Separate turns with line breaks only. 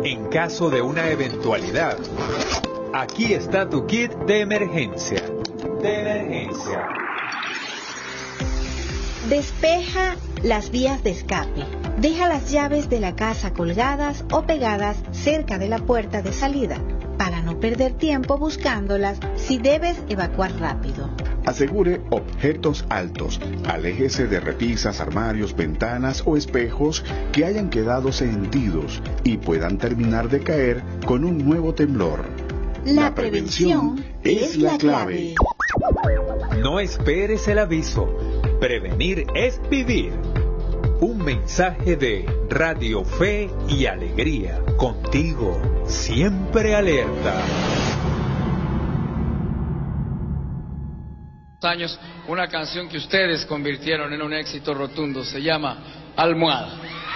en caso de una eventualidad. Aquí está tu kit de emergencia.
Despeja las vías de escape. Deja las llaves de la casa colgadas o pegadas cerca de la puerta de salida para no perder tiempo buscándolas si debes evacuar rápido.
Asegure objetos altos. Aléjese de repisas, armarios, ventanas o espejos que hayan quedado sentidos y puedan terminar de caer con un nuevo temblor.
La prevención es la clave.
No esperes el aviso. Prevenir es vivir. Un mensaje de Radio Fe y Alegría. Contigo, siempre alerta.
Años, una canción que ustedes convirtieron en un éxito rotundo, se llama Almohada.